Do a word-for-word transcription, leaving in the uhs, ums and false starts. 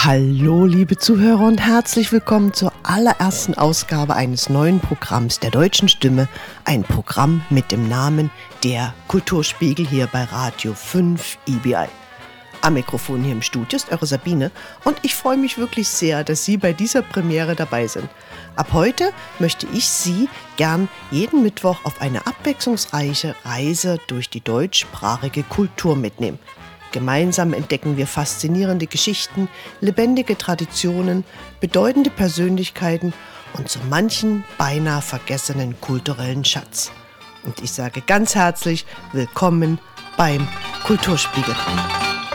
Hallo liebe Zuhörer und herzlich willkommen zur allerersten Ausgabe eines neuen Programms der Deutschen Stimme, ein Programm mit dem Namen Der Kulturspiegel hier bei Radio fünf I B I. Am Mikrofon hier im Studio ist eure Sabine und ich freue mich wirklich sehr, dass Sie bei dieser Premiere dabei sind. Ab heute möchte ich Sie gern jeden Mittwoch auf eine abwechslungsreiche Reise durch die deutschsprachige Kultur mitnehmen. Gemeinsam entdecken wir faszinierende Geschichten, lebendige Traditionen, bedeutende Persönlichkeiten und so manchen beinahe vergessenen kulturellen Schatz. Und ich sage ganz herzlich willkommen beim Kulturspiegel.